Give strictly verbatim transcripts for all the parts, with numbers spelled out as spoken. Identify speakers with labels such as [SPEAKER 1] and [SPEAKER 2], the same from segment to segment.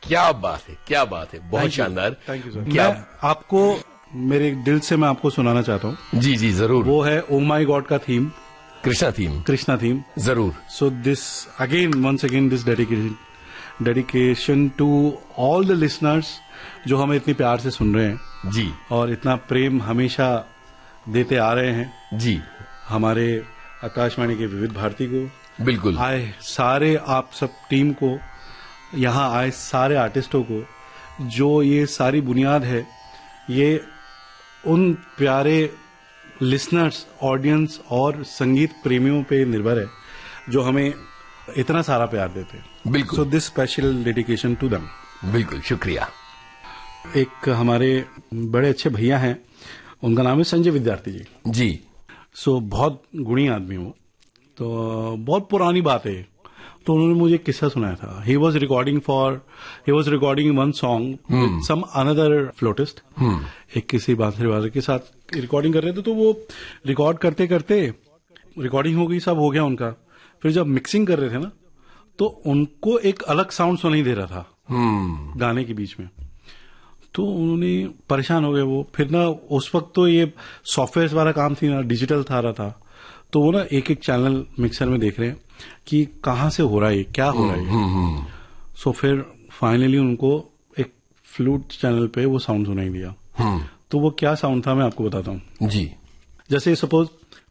[SPEAKER 1] क्या बात है, क्या बात है, बहुत शानदार।
[SPEAKER 2] Thank you sir.
[SPEAKER 1] क्या
[SPEAKER 2] मैं आपको मेरे दिल से मैं आपको सुनाना चाहता हूँ।
[SPEAKER 1] जी जी जरूर।
[SPEAKER 2] वो है ओ माई गॉड का theme,
[SPEAKER 1] Krishna theme.
[SPEAKER 2] Krishna theme
[SPEAKER 1] जरूर।
[SPEAKER 2] So this again once again this dedication dedication to all the listeners जो हमें इतनी प्यार से सुन रहे हैं
[SPEAKER 1] जी,
[SPEAKER 2] और इतना प्रेम हमेशा देते आ रहे हैं
[SPEAKER 1] जी,
[SPEAKER 2] हमारे आकाशवाणी के विविध भारती को,
[SPEAKER 1] बिल्कुल
[SPEAKER 2] आए सारे आप सब टीम को, यहाँ आए सारे आर्टिस्टों को, जो ये सारी बुनियाद है ये उन प्यारे लिसनर्स, ऑडियंस और संगीत प्रेमियों पे निर्भर है जो हमें इतना सारा प्यार देते हैं।
[SPEAKER 1] बिल्कुल।
[SPEAKER 2] So this special dedication to them.
[SPEAKER 1] बिल्कुल, शुक्रिया।
[SPEAKER 2] एक हमारे बड़े अच्छे भैया हैं, उनका नाम है संजय विद्यार्थी जी।
[SPEAKER 1] जी।
[SPEAKER 2] सो बहुत गुणी आदमी हो, तो बहुत पुरानी बात है, तो उन्होंने मुझे किस्सा सुनाया था। He was recording for he was recording one song with some another फ्लोटिस्ट, एक किसी बांसुरी वाले के साथ रिकॉर्डिंग कर रहे थे। तो वो रिकॉर्ड करते करते रिकॉर्डिंग हो गई, सब हो गया उनका। फिर जब मिक्सिंग कर रहे थे ना, तो उनको एक अलग साउंड सुनाई दे रहा था
[SPEAKER 1] हम्म
[SPEAKER 2] गाने के बीच में। तो उन्होंने परेशान हो गए वो। फिर ना उस वक्त तो ये सॉफ्टवेयर वाला काम थी ना, डिजिटल था रहा था, तो वो ना एक एक चैनल मिक्सर में देख रहे हैं कि कहाँ से हो रहा है, क्या हो रहा है। सो फिर फाइनली उनको एक फ्लूट चैनल पे वो साउंड सुनाई दिया। तो वो क्या साउंड था मैं आपको बताता हूँ
[SPEAKER 1] जी।
[SPEAKER 2] जैसे सपोज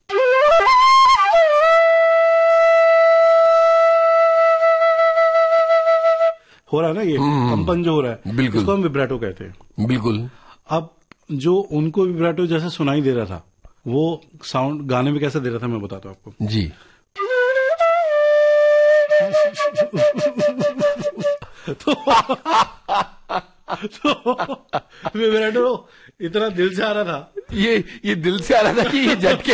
[SPEAKER 2] हो रहा है ना, ये कंपन जो हो रहा है,
[SPEAKER 1] बिल्कुल।
[SPEAKER 2] इसको हम विब्राटो कहते हैं।
[SPEAKER 1] बिल्कुल।
[SPEAKER 2] अब जो उनको विब्राटो जैसे सुनाई दे रहा था, वो साउंड गाने में कैसे दे रहा था मैं बताता हूँ आपको
[SPEAKER 1] जी।
[SPEAKER 2] तो, तो विब्राटो इतना दिल से आ रहा था,
[SPEAKER 1] ये ये दिल से आ रहा था कि ये झटके